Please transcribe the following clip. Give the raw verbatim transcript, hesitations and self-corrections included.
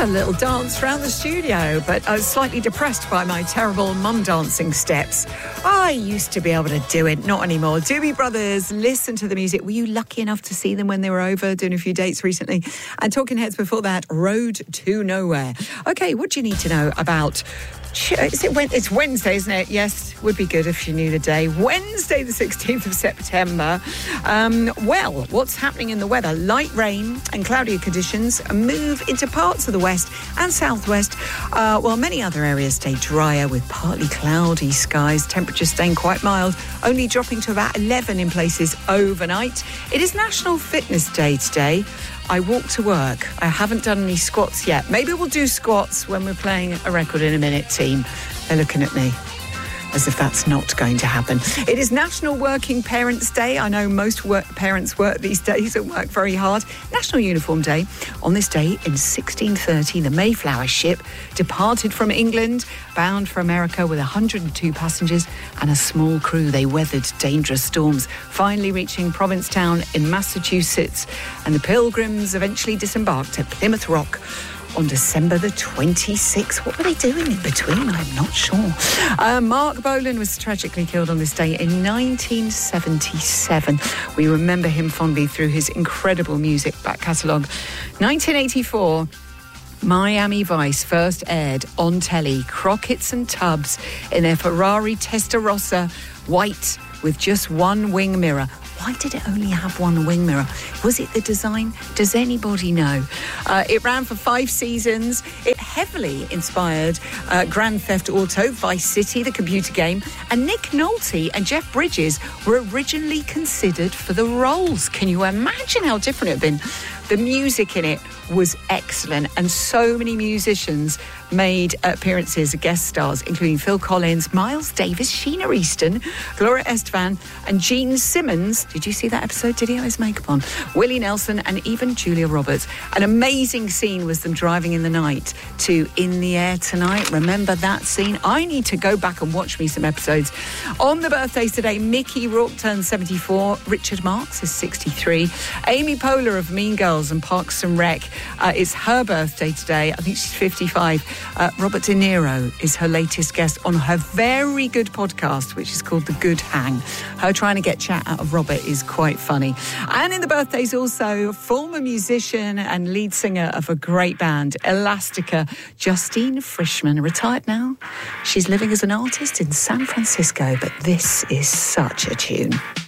a little dance around the studio, but I was slightly depressed by my terrible mum dancing steps. I used to be able to do it, not anymore. Doobie Brothers, listen to the music. Were you lucky enough to see them when they were over, doing a few dates recently? And Talking Heads before that, Road to Nowhere. Okay, what do you need to know about... Is it, it's Wednesday, isn't it? Yes, would be good if you knew the day. Wednesday, the sixteenth of September. Um, well, what's happening in the weather? Light rain and cloudier conditions move into parts of the west and southwest, uh, while many other areas stay drier with partly cloudy skies. Temperatures staying quite mild, only dropping to about eleven in places overnight. It is National Fitness Day today. I walk to work. I haven't done any squats yet. Maybe we'll do squats when we're playing a record in a minute, team. They're looking at me as if that's not going to happen. It is National Working Parents Day. I know most work parents work these days and work very hard. National Uniform Day. On this day in sixteen thirty, the Mayflower ship departed from England, bound for America with one hundred two passengers and a small crew. They weathered dangerous storms, finally reaching Provincetown in Massachusetts. And the Pilgrims eventually disembarked at Plymouth Rock on December the twenty-sixth. What were they doing in between? I'm not sure. Uh, Mark Bolan was tragically killed on this day in nineteen seventy-seven. We remember him fondly through his incredible music back catalogue. nineteen eighty-four, Miami Vice first aired on telly. Crockett's and Tubbs in their Ferrari Testarossa, white with just one wing mirror. Why did it only have one wing mirror? Was it the design? Does anybody know? Uh, it ran for five seasons. It heavily inspired uh, Grand Theft Auto, Vice City, the computer game. And Nick Nolte and Jeff Bridges were originally considered for the roles. Can you imagine how different it had been? The music in it was excellent, and so many musicians made appearances, guest stars, including Phil Collins, Miles Davis, Sheena Easton, Gloria Estefan, and Gene Simmons. Did you see that episode? Did he have his makeup on? Willie Nelson, and even Julia Roberts. An amazing scene was them driving in the night to In the Air Tonight. Remember that scene? I need to go back and watch me some episodes. On the birthdays today, Mickey Rourke turns seventy-four, Richard Marx is sixty-three, Amy Poehler of Mean Girls and Parks and Rec, uh, it's her birthday today. I think she's fifty-five. Uh, Robert De Niro is her latest guest on her very good podcast, which is called The Good Hang. Her trying to get chat out of Robert is quite funny. And in the birthdays also, former musician and lead singer of a great band, Elastica, Justine Frischmann, retired now. She's living as an artist in San Francisco, but this is such a tune.